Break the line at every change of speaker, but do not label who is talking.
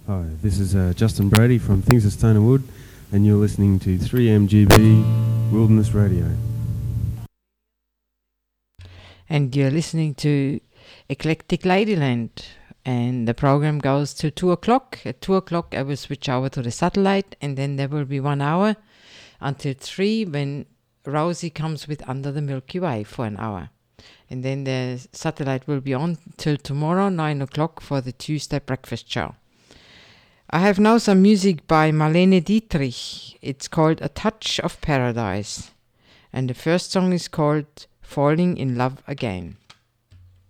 Hi, this is Justin Brady from Things of Stone and Wood, and you're listening to 3MGB Wilderness Radio.
And you're listening to Eclectic Ladyland, and the program goes to 2 o'clock. At 2 o'clock I will switch over to the satellite, and then there will be 1 hour until 3 when Rosie comes with Under the Milky Way for an hour. And then the satellite will be on till tomorrow 9 o'clock for the Tuesday breakfast show. I have now some music by Marlene Dietrich. It's called A Touch of Paradise. And the first song is called Falling in Love Again.